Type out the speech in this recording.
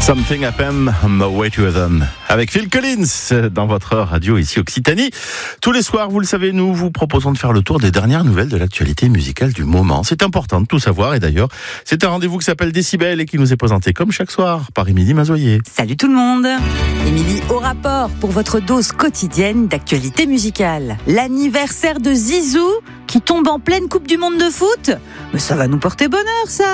Something Happened on the Way to Heaven avec Phil Collins dans votre radio ici Occitanie. Tous les soirs, vous le savez, nous vous proposons de faire le tour des dernières nouvelles de l'actualité musicale du moment. C'est important de tout savoir et d'ailleurs, c'est un rendez-vous qui s'appelle Décibel et qui nous est présenté comme chaque soir par Émilie Mazoyer. Salut tout le monde. Émilie au rapport pour votre dose quotidienne d'actualité musicale. L'anniversaire de Zizou qui tombe en pleine Coupe du Monde de foot. Mais ça va nous porter bonheur ça.